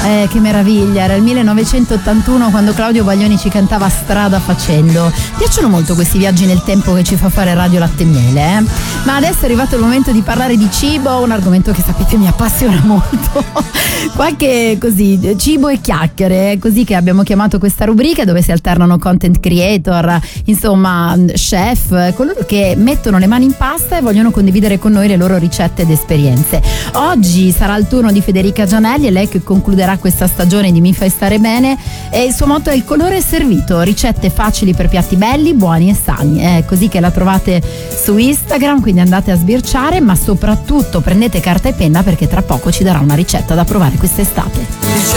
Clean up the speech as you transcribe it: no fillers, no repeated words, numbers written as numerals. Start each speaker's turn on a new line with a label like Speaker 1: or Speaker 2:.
Speaker 1: Che meraviglia, era il 1981 quando Claudio Baglioni ci cantava Strada facendo. Piacciono molto questi viaggi nel tempo che ci fa fare Radio Latte e Miele, eh? Ma adesso è arrivato il momento di parlare di cibo, un argomento che sapete mi appassiona molto. Qualche così, cibo e chiacchiere, è così che abbiamo chiamato questa rubrica, dove si alternano content creator, insomma chef, coloro che mettono le mani in pasta e vogliono condividere con noi le loro ricette ed esperienze. Oggi sarà il turno di Federica Gianelli, e lei che concluderà questa stagione di Mi fai stare bene, e il suo motto è: il colore è servito, ricette facili per piatti belli, buoni e sani. È così che la trovate su Instagram, quindi andate a sbirciare, ma soprattutto prendete carta e penna, perché tra poco ci darà una ricetta da provare quest'estate.